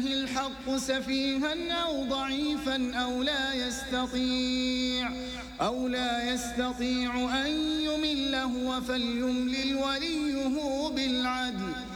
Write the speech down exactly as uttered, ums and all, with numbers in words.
الحق سفيها أو ضعيفا أو لا يستطيع أو لا يستطيع أن يمل هو فليملل وليه بالعدل